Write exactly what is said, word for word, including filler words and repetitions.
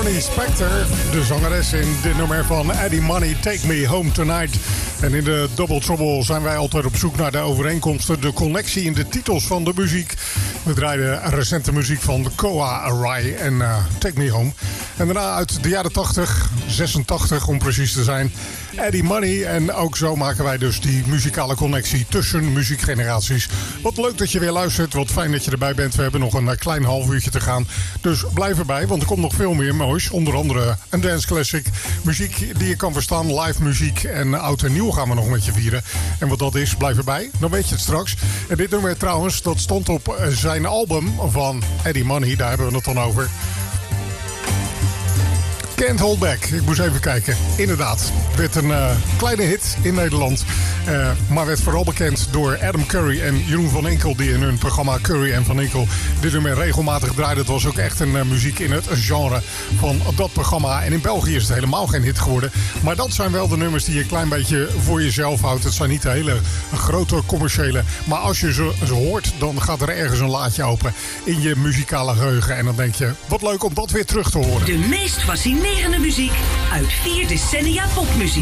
Ronnie Spector, de zangeres in dit nummer van Eddie Money, Take Me Home Tonight. En in de Double Trouble zijn wij altijd op zoek naar de overeenkomsten, de connectie in de titels van de muziek. We draaiden recente muziek van Koa Arai en uh, Take Me Home. En daarna uit de jaren tachtig, zesentachtig om precies te zijn, Eddie Money. En ook zo maken wij dus die muzikale connectie tussen muziekgeneraties. Wat leuk dat je weer luistert, wat fijn dat je erbij bent. We hebben nog een klein half uurtje te gaan. Dus blijf erbij, want er komt nog veel meer moois. Onder andere een dance classic, muziek die je kan verstaan, live muziek. En oud en nieuw gaan we nog met je vieren. En wat dat is, blijf erbij, dan weet je het straks. En dit nummer trouwens, dat stond op zijn album van Eddie Money, daar hebben we het dan over. Can't Hold Back. Ik moest even kijken. Inderdaad, werd een uh, kleine hit in Nederland. Uh, maar werd vooral bekend door Adam Curry en Jeroen van Inkel, die in hun programma Curry en Van Inkel dit nummer regelmatig draaiden. Het was ook echt een uh, muziek in het genre van dat programma. En in België is het helemaal geen hit geworden. Maar dat zijn wel de nummers die je een klein beetje voor jezelf houdt. Het zijn niet de hele grote commerciële. Maar als je ze, ze hoort, dan gaat er ergens een laadje open in je muzikale geheugen. En dan denk je, wat leuk om dat weer terug te horen. De meest fascinerende muziek uit vier decennia popmuziek.